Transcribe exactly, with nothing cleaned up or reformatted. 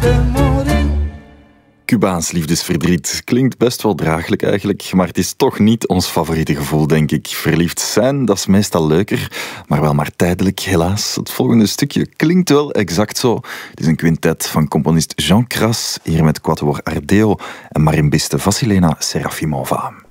Cubaans liefdesverdriet klinkt best wel draaglijk eigenlijk, maar het is toch niet ons favoriete gevoel, denk ik. Verliefd zijn, dat is meestal leuker, maar wel maar tijdelijk, helaas. Het volgende stukje klinkt wel exact zo. Het is een quintet van componist Jean Cras, hier met quatuor Ardeo en marimbiste Vasilena Serafimova.